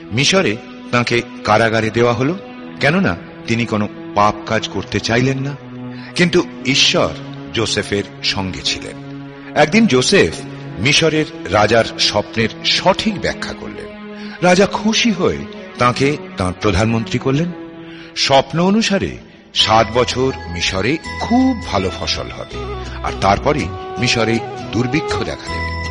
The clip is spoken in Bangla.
মিশরে তাঁকে কারাগারে দেওয়া হল, কেননা তিনি কোনো পাপ কাজ করতে চাইলেন না। কিন্তু ঈশ্বর যোসেফের সঙ্গে ছিলেন। একদিন যোসেফ মিশরের রাজার স্বপ্নের সঠিক ব্যাখ্যা করলেন। রাজা খুশি হয়ে তাঁকে তাঁর প্রধানমন্ত্রী করলেন। স্বপ্ন অনুসারে 7 বছর মিশরে খুব ভালো ফসল হবে, আর তারপরে মিশরে দুর্ভিক্ষ দেখা দেবে।